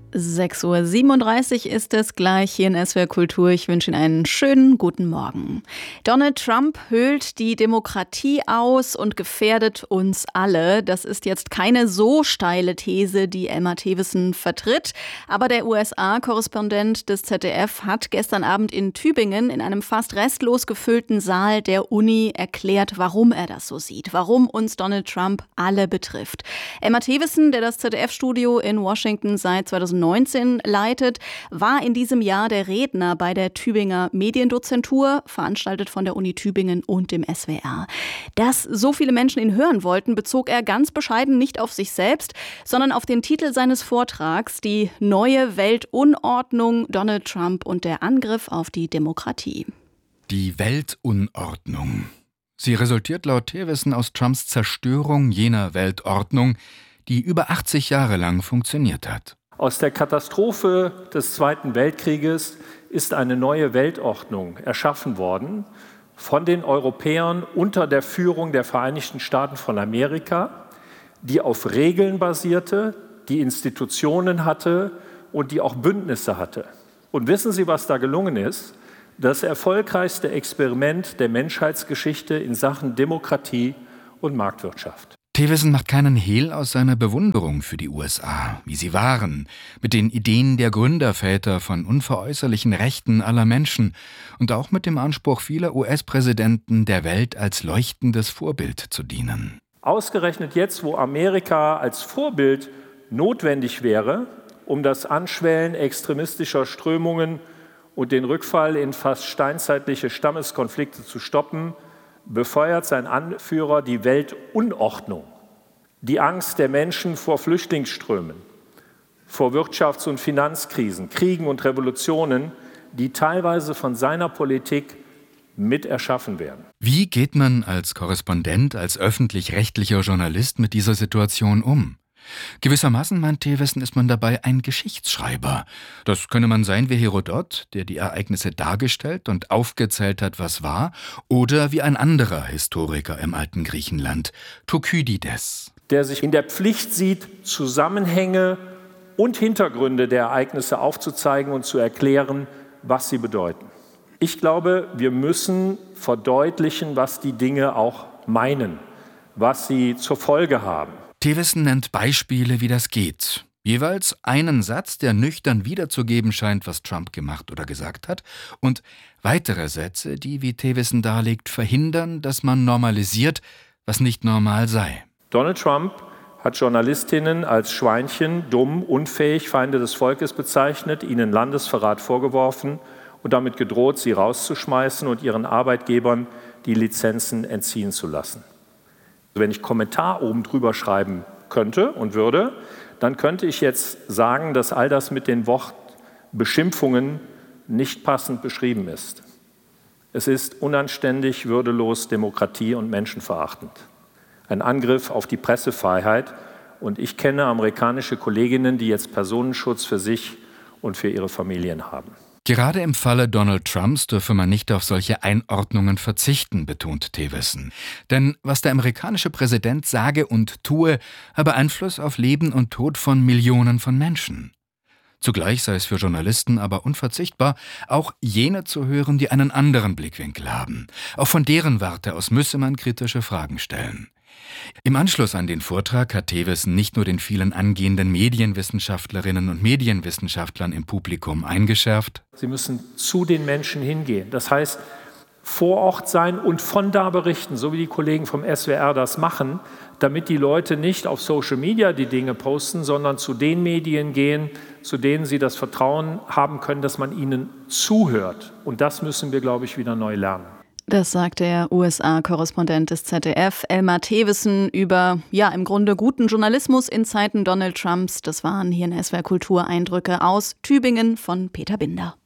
6:37 Uhr ist es gleich hier in SWR Kultur. Ich wünsche Ihnen einen schönen guten Morgen. Donald Trump höhlt die Demokratie aus und gefährdet uns alle. Das ist jetzt keine so steile These, die Elmar Thewissen vertritt. Aber der USA-Korrespondent des ZDF hat gestern Abend in Tübingen in einem fast restlos gefüllten Saal der Uni erklärt, warum er das so sieht, warum uns Donald Trump alle betrifft. Elmar Thewissen, der das ZDF-Studio in Washington seit 2019 leitet, war in diesem Jahr der Redner bei der Tübinger Mediendozentur, veranstaltet von der Uni Tübingen und dem SWR. Dass so viele Menschen ihn hören wollten, bezog er ganz bescheiden nicht auf sich selbst, sondern auf den Titel seines Vortrags, die neue Weltunordnung, Donald Trump und der Angriff auf die Demokratie. Die Weltunordnung. Sie resultiert laut Thewissen aus Trumps Zerstörung jener Weltordnung, die über 80 Jahre lang funktioniert hat. Aus der Katastrophe des Zweiten Weltkrieges ist eine neue Weltordnung erschaffen worden von den Europäern unter der Führung der Vereinigten Staaten von Amerika, die auf Regeln basierte, die Institutionen hatte und die auch Bündnisse hatte. Und wissen Sie, was da gelungen ist? Das erfolgreichste Experiment der Menschheitsgeschichte in Sachen Demokratie und Marktwirtschaft. Thewissen macht keinen Hehl aus seiner Bewunderung für die USA, wie sie waren, mit den Ideen der Gründerväter von unveräußerlichen Rechten aller Menschen und auch mit dem Anspruch vieler US-Präsidenten, der Welt als leuchtendes Vorbild zu dienen. Ausgerechnet jetzt, wo Amerika als Vorbild notwendig wäre, um das Anschwellen extremistischer Strömungen und den Rückfall in fast steinzeitliche Stammeskonflikte zu stoppen, befeuert sein Anführer die Weltunordnung, die Angst der Menschen vor Flüchtlingsströmen, vor Wirtschafts- und Finanzkrisen, Kriegen und Revolutionen, die teilweise von seiner Politik mit erschaffen werden. Wie geht man als Korrespondent, als öffentlich-rechtlicher Journalist mit dieser Situation um? Gewissermaßen, meint Thewissen, ist man dabei ein Geschichtsschreiber. Das könne man sein wie Herodot, der die Ereignisse dargestellt und aufgezählt hat, was war, oder wie ein anderer Historiker im alten Griechenland, Thukydides, der sich in der Pflicht sieht, Zusammenhänge und Hintergründe der Ereignisse aufzuzeigen und zu erklären, was sie bedeuten. Ich glaube, wir müssen verdeutlichen, was die Dinge auch meinen, was sie zur Folge haben. Thewissen nennt Beispiele, wie das geht. Jeweils einen Satz, der nüchtern wiederzugeben scheint, was Trump gemacht oder gesagt hat, und weitere Sätze, die, wie Thewissen darlegt, verhindern, dass man normalisiert, was nicht normal sei. Donald Trump hat Journalistinnen als Schweinchen, dumm, unfähig, Feinde des Volkes bezeichnet, ihnen Landesverrat vorgeworfen und damit gedroht, sie rauszuschmeißen und ihren Arbeitgebern die Lizenzen entziehen zu lassen. Wenn ich Kommentar oben drüber schreiben könnte und würde, dann könnte ich jetzt sagen, dass all das mit den Wortbeschimpfungen nicht passend beschrieben ist. Es ist unanständig, würdelos, demokratie- und menschenverachtend. Ein Angriff auf die Pressefreiheit. Und ich kenne amerikanische Kolleginnen, die jetzt Personenschutz für sich und für ihre Familien haben. Gerade im Falle Donald Trumps dürfe man nicht auf solche Einordnungen verzichten, betont Thewissen. Denn was der amerikanische Präsident sage und tue, habe Einfluss auf Leben und Tod von Millionen von Menschen. Zugleich sei es für Journalisten aber unverzichtbar, auch jene zu hören, die einen anderen Blickwinkel haben. Auch von deren Warte aus müsse man kritische Fragen stellen. Im Anschluss an den Vortrag hat Thewissen nicht nur den vielen angehenden Medienwissenschaftlerinnen und Medienwissenschaftlern im Publikum eingeschärft: Sie müssen zu den Menschen hingehen. Das heißt, vor Ort sein und von da berichten, so wie die Kollegen vom SWR das machen, damit die Leute nicht auf Social Media die Dinge posten, sondern zu den Medien gehen, zu denen sie das Vertrauen haben können, dass man ihnen zuhört. Und das müssen wir, glaube ich, wieder neu lernen. Das sagt der USA-Korrespondent des ZDF, Elmar Thewissen, über, im Grunde guten Journalismus in Zeiten Donald Trumps. Das waren hier in SWR Kultur Eindrücke aus Tübingen von Peter Binder.